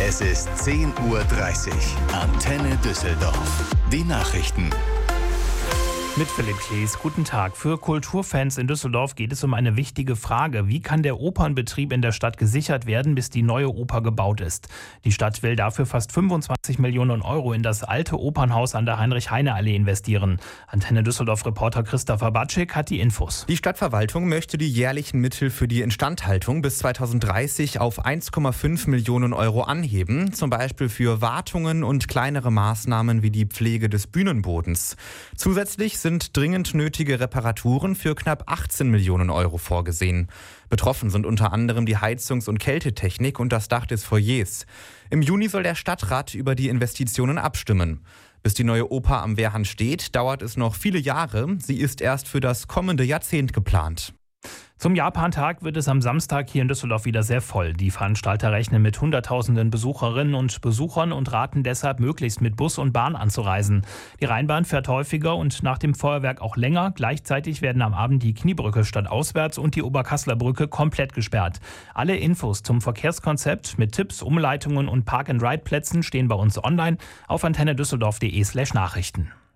Es ist 10:30 Uhr. Antenne Düsseldorf. Die Nachrichten. Mit Philipp Klees, guten Tag. Für Kulturfans in Düsseldorf geht es um eine wichtige Frage. Wie kann der Opernbetrieb in der Stadt gesichert werden, bis die neue Oper gebaut ist? Die Stadt will dafür fast 25 Millionen Euro in das alte Opernhaus an der Heinrich-Heine-Allee investieren. Antenne Düsseldorf-Reporter Christopher Batschik hat die Infos. Die Stadtverwaltung möchte die jährlichen Mittel für die Instandhaltung bis 2030 auf 1,5 Millionen Euro anheben, zum Beispiel für Wartungen und kleinere Maßnahmen wie die Pflege des Bühnenbodens. Zusätzlich sind dringend nötige Reparaturen für knapp 18 Millionen Euro vorgesehen. Betroffen sind unter anderem die Heizungs- und Kältetechnik und das Dach des Foyers. Im Juni soll der Stadtrat über die Investitionen abstimmen. Bis die neue Oper am Wehrhahn steht, dauert es noch viele Jahre. Sie ist erst für das kommende Jahrzehnt geplant. Zum Japantag wird es am Samstag hier in Düsseldorf wieder sehr voll. Die Veranstalter rechnen mit Hunderttausenden Besucherinnen und Besuchern und raten deshalb, möglichst mit Bus und Bahn anzureisen. Die Rheinbahn fährt häufiger und nach dem Feuerwerk auch länger. Gleichzeitig werden am Abend die Kniebrücke stadtauswärts und die Oberkassler Brücke komplett gesperrt. Alle Infos zum Verkehrskonzept mit Tipps, Umleitungen und Park-and-Ride-Plätzen stehen bei uns online auf antennedüsseldorf.de/Nachrichten.